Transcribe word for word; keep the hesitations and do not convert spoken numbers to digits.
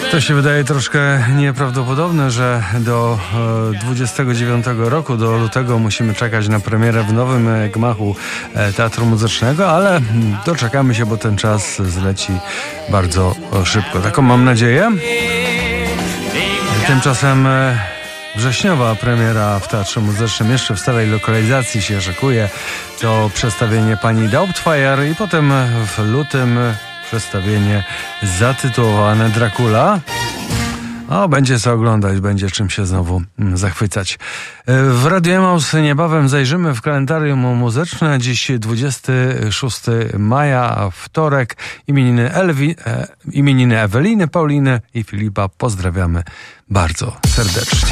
To się wydaje troszkę nieprawdopodobne, że do dwudziestego dziewiątego roku, do lutego musimy czekać na premierę w nowym gmachu Teatru Muzycznego, ale doczekamy się, bo ten czas zleci bardzo szybko. Taką mam nadzieję. Tymczasem wrześniowa premiera w Teatrze Muzycznym jeszcze w starej lokalizacji się szykuje. To przedstawienie pani Doubtfire i potem w lutym przedstawienie zatytułowane Dracula. O, będzie co oglądać, będzie czym się znowu zachwycać. W Radio Emaus niebawem zajrzymy w kalendarium muzyczne. Dziś dwudziestego szóstego maja, wtorek, imieniny, Elwi, e, imieniny Eweliny, Pauliny i Filipa. Pozdrawiamy bardzo serdecznie.